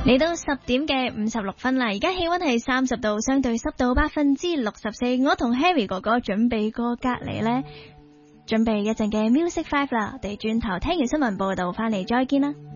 嚟到10點嘅56分啦，而家氣溫係30度，相對濕度64%。我同 Harry 哥哥準備過隔離呢，準備一陣嘅 Music 5啦。我哋轉頭聽完新聞報道翻嚟再見啦。